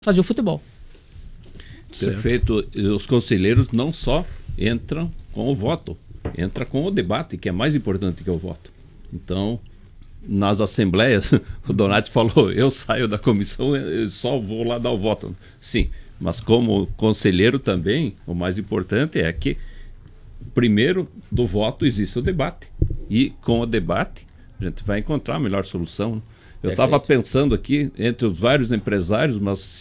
fazer o futebol. Perfeito. Os conselheiros não só entram com o voto, entra com o debate, que é mais importante que o voto. Então, nas assembleias, o Donati falou, eu saio da comissão, eu só vou lá dar o voto. Sim, mas como conselheiro também, o mais importante é que primeiro do voto existe o debate. E com o debate, a gente vai encontrar a melhor solução. Eu estava pensando aqui, entre os vários empresários, mas